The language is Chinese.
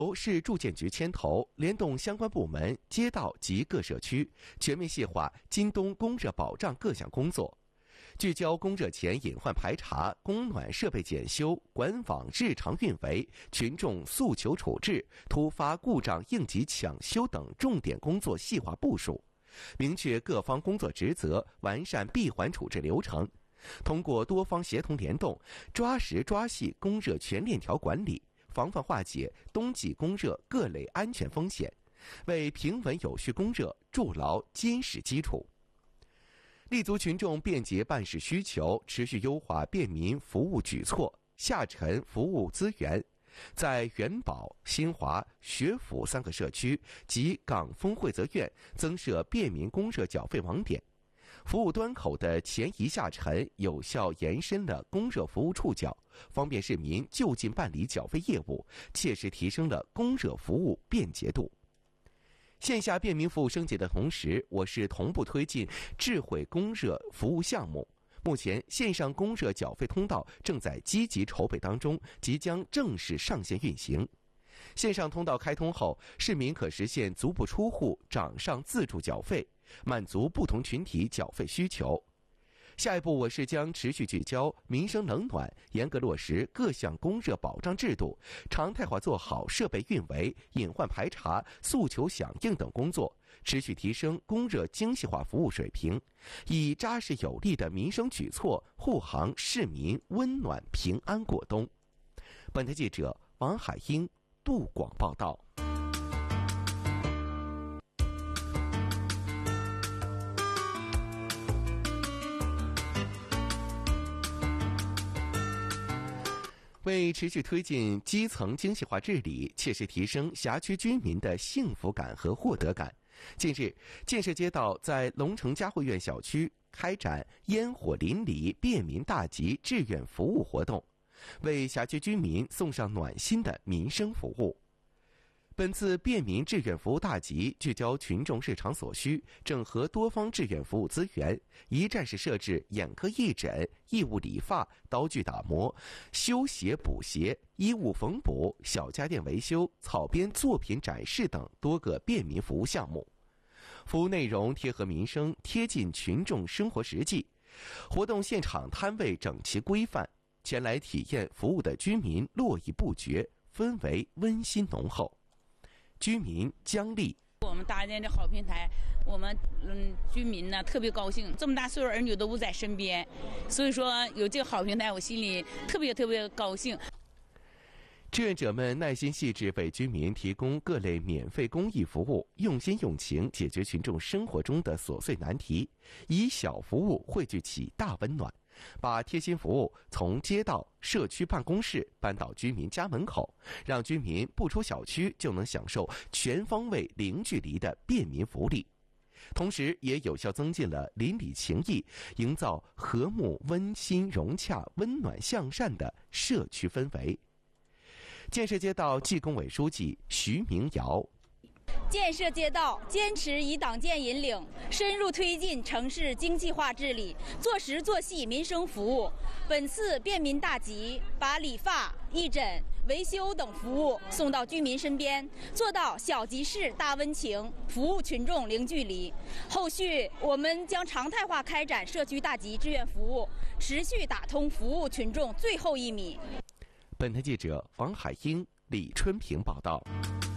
市住建局牵头，联动相关部门、街道及各社区，全面细化今冬供热保障各项工作，聚焦供热前隐患排查、供暖设备检修、管网日常运维、群众诉求处置、突发故障应急抢修等重点工作细化部署，明确各方工作职责，完善闭环处置流程。通过多方协同联动，抓实抓细供热全链条管理，防范化解冬季供热各类安全风险，为平稳有序供热筑牢坚实基础。立足群众便捷办事需求，持续优化便民服务举措，下沉服务资源，在元宝、新华、学府3个社区及港丰惠泽苑增设便民供热缴费网点，服务端口的前移下沉有效延伸了供热服务触角，方便市民就近办理缴费业务，切实提升了供热服务便捷度。线下便民服务升级的同时，我市同步推进智慧供热服务项目。目前，线上供热缴费通道正在积极筹备当中，即将正式上线运行。线上通道开通后，市民可实现足不出户掌上自助缴费，满足不同群体缴费需求。下一步，我市将持续聚焦民生冷暖，严格落实各项供热保障制度，常态化做好设备运维、隐患排查、诉求响应等工作，持续提升供热精细化服务水平，以扎实有力的民生举措护航市民温暖平安过冬。本台记者王海英、杜广报道。为持续推进基层精细化治理，切实提升辖区居民的幸福感和获得感，近日，建设街道在龙城嘉汇苑小区开展烟火邻里便民大集志愿服务活动，为辖区居民送上暖心的民生服务。本次便民志愿服务大集聚焦群众日常所需，整合多方志愿服务资源，一站式设置眼科义诊、义务理发、刀具打磨、修鞋补鞋、衣物缝补、小家电维修、草编作品展示等多个便民服务项目。服务内容贴合民生，贴近群众生活实际。活动现场摊位整齐规范，前来体验服务的居民络绎不绝，氛围温馨浓厚。居民姜丽， 我们搭建这好平台，我们居民呢特别高兴，这么大岁数儿女都不在身边，所以说有这个好平台，我心里特别高兴。 志愿者们耐心细致为居民提供各类免费公益服务，用心用情解决群众生活中的琐碎难题，以小服务汇聚起大温暖，把贴心服务从街道、社区办公室搬到居民家门口，让居民不出小区就能享受全方位零距离的便民福利，同时也有效增进了邻里情谊，营造和睦、温馨、融洽、温暖向善的社区氛围。建设街道纪工委书记徐明瑶， 建设街道坚持以党建引领，深入推进城市精细化治理，做实做细民生服务。本次便民大集把理发、义诊、维修等服务送到居民身边，做到小集市大温情，服务群众零距离。后续我们将常态化开展社区大集志愿服务，持续打通服务群众最后1米。 本台记者王海英、李春平报道。